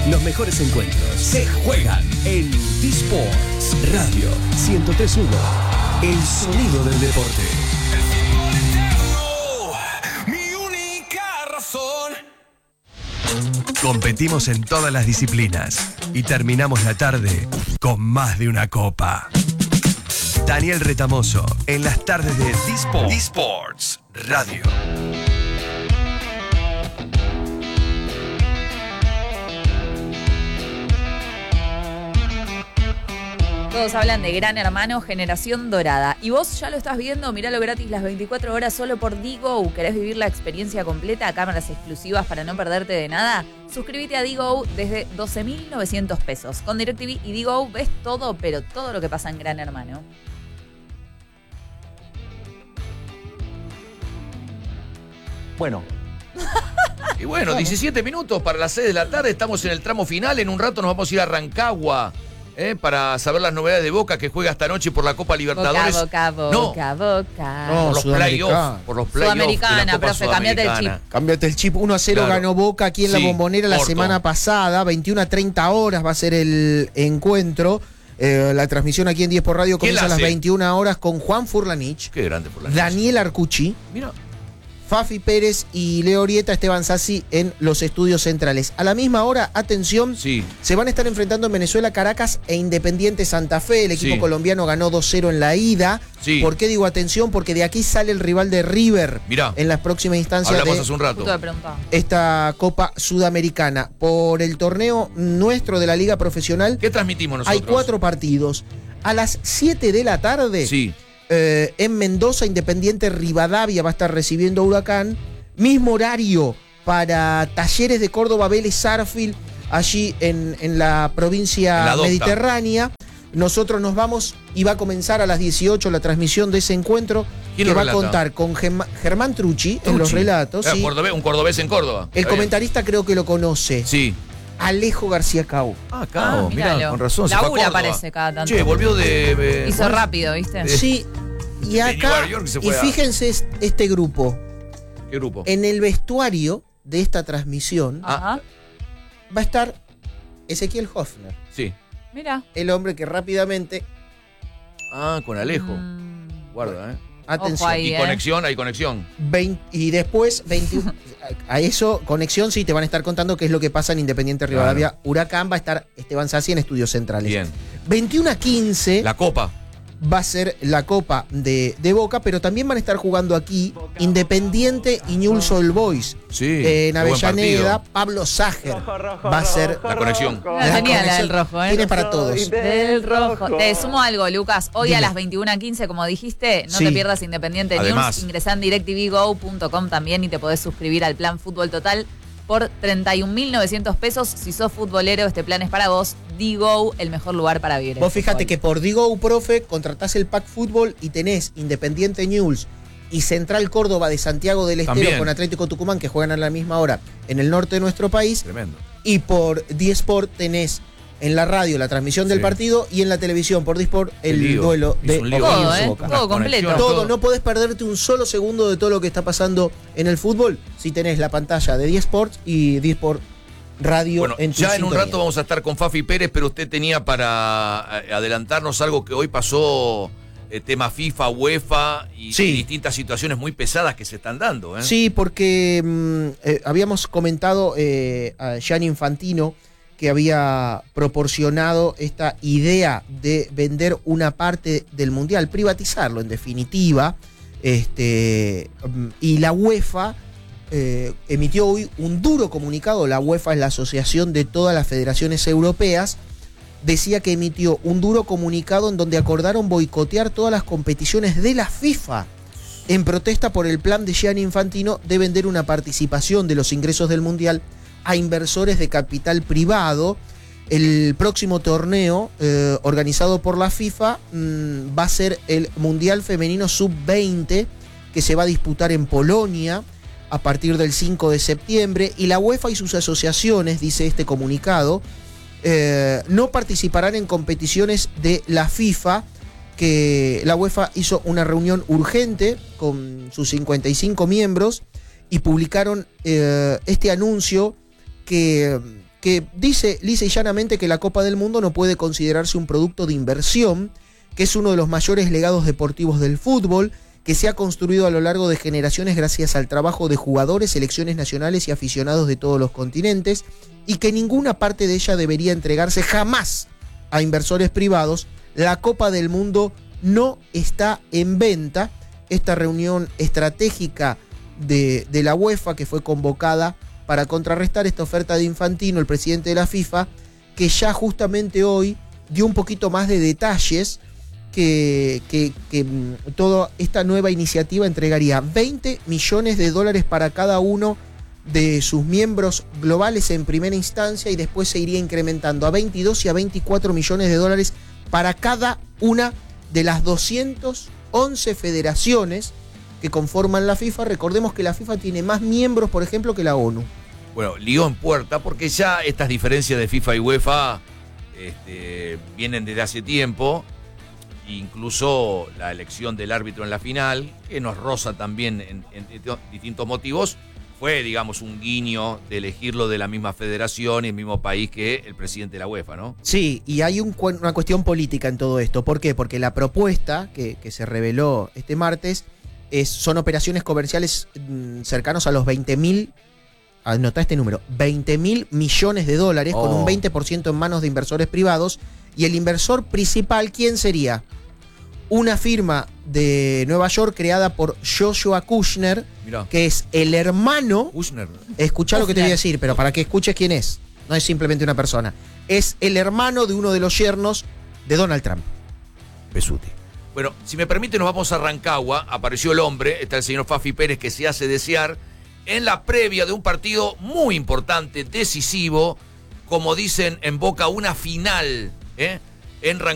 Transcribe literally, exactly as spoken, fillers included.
Los mejores encuentros se juegan en D-Sports Radio ciento tres punto uno. El sonido del deporte. Mi única razón. Competimos en todas las disciplinas y terminamos la tarde con más de una copa. Daniel Retamoso en las tardes de D-Sports. D-Sports Radio. Todos hablan de Gran Hermano, Generación Dorada. Y vos ya lo estás viendo, miralo gratis las veinticuatro horas solo por Digo. ¿Querés vivir la experiencia completa? Cámaras exclusivas para no perderte de nada. Suscríbete a Digo desde doce mil novecientos pesos. Con DirecTV y Digo ves todo, pero todo lo que pasa en Gran Hermano. Bueno. Y bueno, diecisiete minutos para las seis de la tarde. Estamos en el tramo final. En un rato nos vamos a ir a Rancagua. ¿Eh? Para saber las novedades de Boca, que juega esta noche por la Copa Libertadores. Boca, Boca, no. Boca, Boca. No, por los playoffs. Por los playoffs. Sudamericana, profe, cambiate el chip. Cámbiate el chip. uno a cero Claro. ganó Boca aquí en Sí, la Bombonera la corto. semana pasada. veintiuna a treinta horas va a ser el encuentro. Eh, la transmisión aquí en diez por Radio ¿Quién comienza la a las hace? veintiuna horas con Juan Furlanich, Qué grande por la Daniel Arcucci, Mira. Fafi Pérez y Leo Orieta, Esteban Sassi en los estudios centrales. A la misma hora, atención, Sí. se van a estar enfrentando en Venezuela Caracas e Independiente Santa Fe. El equipo Sí. colombiano ganó dos cero en la ida. Sí. ¿Por qué digo atención? Porque de aquí sale el rival de River Mirá. en las próximas instancias Hablamos de hace un rato. Justo me preguntaba. esta Copa Sudamericana. Por el torneo nuestro de la Liga Profesional ¿Qué transmitimos nosotros? hay cuatro partidos. A las siete de la tarde, Sí. eh, en Mendoza, Independiente Rivadavia va a estar recibiendo a Huracán. Mismo horario para Talleres de Córdoba, Vélez Sarsfield, allí en, en la provincia En la Docta. mediterránea. Nosotros nos vamos y va a comenzar a las dieciocho la transmisión de ese encuentro, ¿Quién que lo va relata? a contar con Germa- Germán Trucci, en los Trucci. relatos. Eh, sí. cordobés, un cordobés en Córdoba. El Está bien. comentarista creo que lo conoce. Sí. Alejo García Cau. Ah, Cabo, Ah, mirá, míralo. con razón. se fue a Labura Córdoba. parece cada tanto. Che, volvió de... de- Hizo ¿cómo es? rápido, ¿viste? Eh, Sí, y de acá, Nueva York se y fue a- fíjense es- este grupo. ¿Qué grupo? En el vestuario de esta transmisión Ajá. va a estar Ezequiel Hoffner, Sí. Mira. el hombre que rápidamente, Ah, con Alejo. Mm. Guarda, ¿eh? atención, Ojo ahí. Y eh. conexión, hay conexión. veinte y después veintiuno, a eso, conexión, sí, te van a estar contando qué es lo que pasa en Independiente Rivadavia. Huracán va a estar Esteban Sassi en Estudios Centrales. Bien. veintiuno a quince La Copa. va a ser la Copa de, de Boca, pero también van a estar jugando aquí Independiente y Newell's Old Boys. Sí. Eh, en qué buen Avellaneda, partido. Pablo Ságer va a ser La conexión. La tenía la del rojo, ¿eh? Tiene para todos. Del rojo. Te sumo algo, Lucas. Hoy Dime. a las veintiuna quince, como dijiste, no Sí. te pierdas Independiente Además. News. Ingresá en direct t v go punto com también y te podés suscribir al plan Fútbol Total por treinta y un mil novecientos pesos. Si sos futbolero, este plan es para vos. Digo, el mejor lugar para vivir. el Vos fíjate fútbol. que por Digo, profe, contratás el pack fútbol y tenés Independiente Newell's y Central Córdoba de Santiago del Estero También. con Atlético Tucumán, que juegan a la misma hora en el norte de nuestro país. Tremendo. Y por D-Sport tenés en la radio la transmisión del Sí. partido y en la televisión por D-Sport el Qué lío. duelo Hizo de un lío. Boca Todo, Juniors ¿eh? Boca. Todo completo. Conexiones, Todo, no podés perderte un solo segundo de todo lo que está pasando en el fútbol si tenés la pantalla de D-Sport y D-Sport Radio Bueno, en tu ya en un sintonía. rato vamos a estar con Fafi Pérez, pero usted tenía para eh, adelantarnos algo que hoy pasó, eh, tema FIFA, UEFA y, Sí. y distintas situaciones muy pesadas que se están dando. ¿eh? Sí, porque mm, eh, habíamos comentado eh, a Gianni Infantino que había proporcionado esta idea de vender una parte del Mundial, privatizarlo en definitiva, este, mm, y la UEFA eh, emitió hoy un duro comunicado. La UEFA es la asociación de todas las federaciones europeas. Decía que emitió un duro comunicado en donde acordaron boicotear todas las competiciones de la FIFA en protesta por el plan de Gianni Infantino de vender una participación de los ingresos del Mundial a inversores de capital privado. El próximo torneo eh, organizado por la FIFA mmm, va a ser el Mundial Femenino sub veinte, que se va a disputar en Polonia a partir del cinco de septiembre, y la UEFA y sus asociaciones, dice este comunicado, eh, no participarán en competiciones de la FIFA, que la UEFA hizo una reunión urgente con sus cincuenta y cinco miembros y publicaron eh, este anuncio que que dice lisa y llanamente que la Copa del Mundo no puede considerarse un producto de inversión, que es uno de los mayores legados deportivos del fútbol, que se ha construido a lo largo de generaciones gracias al trabajo de jugadores, selecciones nacionales y aficionados de todos los continentes, y que ninguna parte de ella debería entregarse jamás a inversores privados. La Copa del Mundo no está en venta. Esta reunión estratégica de, de la UEFA, que fue convocada para contrarrestar esta oferta de Infantino, el presidente de la FIFA, que ya justamente hoy dio un poquito más de detalles, que, que, que toda esta nueva iniciativa entregaría veinte millones de dólares para cada uno de sus miembros globales en primera instancia, y después se iría incrementando a veintidós y a veinticuatro millones de dólares para cada una de las doscientas once federaciones que conforman la FIFA. Recordemos que la FIFA tiene más miembros, por ejemplo, que la ONU. Bueno, lío en puerta, porque ya estas diferencias de FIFA y UEFA este, vienen desde hace tiempo. Incluso la elección del árbitro en la final, que nos roza también en, en distintos motivos, fue, digamos, un guiño de elegirlo de la misma federación y el mismo país que el presidente de la UEFA, ¿no? Sí, y hay un, una cuestión política en todo esto. ¿Por qué? Porque la propuesta que, que se reveló este martes es, son operaciones comerciales mmm, cercanos a los veinte mil, anotá este número, veinte mil millones de dólares, oh. con un veinte por ciento en manos de inversores privados. Y el inversor principal, ¿quién sería? Una firma de Nueva York creada por Joshua Kushner, Mirá. que es el hermano... Kushner. Escuchá lo que te voy a decir, pero para que escuches quién es. No es simplemente una persona. Es el hermano de uno de los yernos de Donald Trump. Besuti. Bueno, si me permite, nos vamos a Rancagua. Apareció el hombre, está el señor Fafi Pérez, que se hace desear en la previa de un partido muy importante, decisivo, como dicen en Boca, una final, ¿eh? En Rancagua.